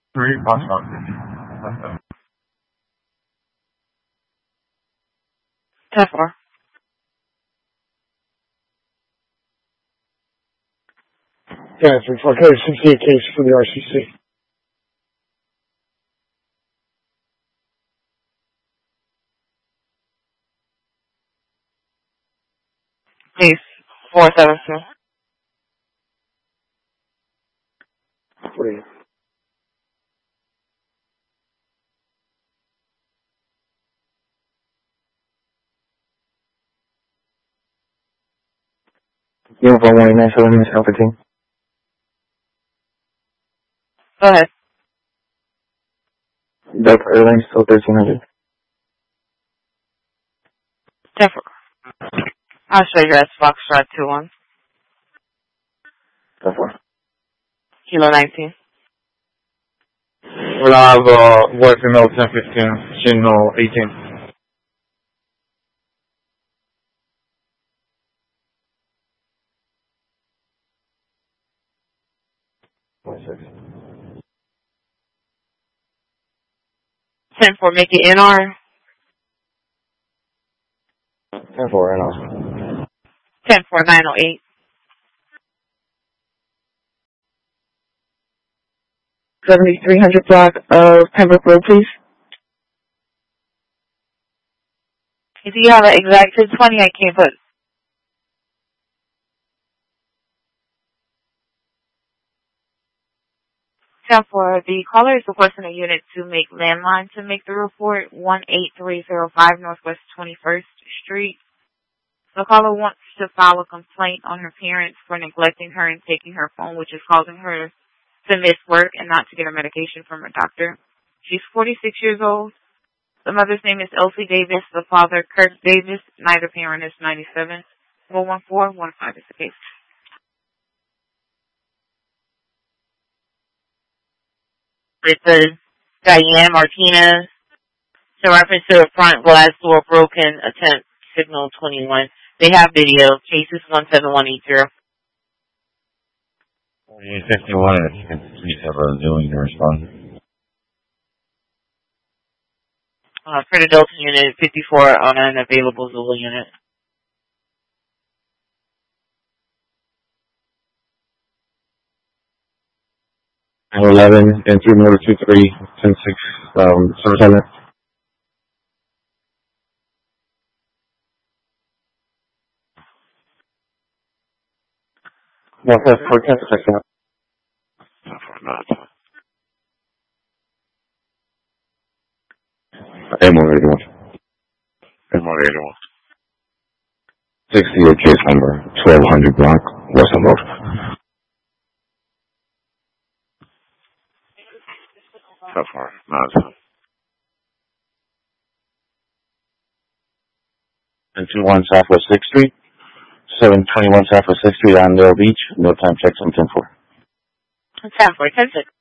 Three Foxtrot. 10-4. Yeah, 3-4. Code 68 case for the RCC. Case 472. Great. Uniform 197, Miss Alpha Team. Go ahead. Delta Airlines, still 1300. 10-4. I'll show you that's Foxtrot 2-1. 10-4. Kilo 19. We'll have Western 1015, Signal 18. Ten four, make it NR. 10-4, and off. 10-4, 908. 7300 block of Pembroke Road, please. If you have an exact 1020, I can't put. For the caller is requesting a unit to make landline to make the report 18305 Northwest 21st Street. The caller wants to file a complaint on her parents for neglecting her and taking her phone, which is causing her to miss work and not to get her medication from her doctor. She's 46 years old. The mother's name is Elsie Davis. The father, Kirk Davis. Neither parent is 97. 41415 is the case. It says Diane Martinez. So reference to a front glass door broken, attempt signal 21. They have video. Cases 17180. 4851, if you can please have a Zillion to respond. For the Delta unit, 54 on an available Zulu unit. And 11 and 3 motor 23, 10-6, Superintendent. Northwest 410, section up. M181. M181. 68 case number, 1200 block, Western Road. So far, not. And 21 Southwest 6th Street, 721 Southwest 6th Street, Andale Beach, no time checks on 10-4. 10-4, 10-6.